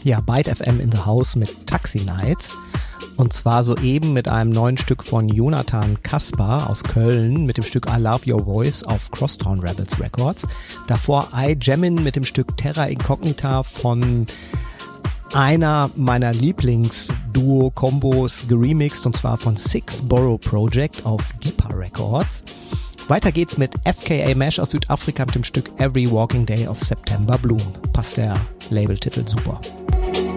Ja, Byte FM in the House mit Taxi Nights. Und zwar soeben mit einem neuen Stück von Jonathan Kaspar aus Köln mit dem Stück I Love Your Voice auf Crosstown Rebels Records. Davor iJammin mit dem Stück Terra Incognita von einer meiner Lieblings-Duo-Kombos geremixed, und zwar von Six Borough Project auf Deepa Records. Weiter geht's mit FKA Mesh aus Südafrika mit dem Stück Every Walking Day of September Bloom. Passt der Labeltitel super.